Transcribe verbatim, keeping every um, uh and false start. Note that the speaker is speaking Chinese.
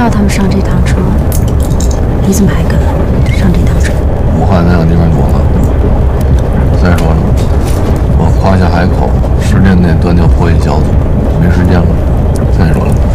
他们上这趟车，你怎么还跟上这趟车？ 武汉那个地方多了。再说了，我夸下海口，十年内断掉破译小组，没时间了。再说了。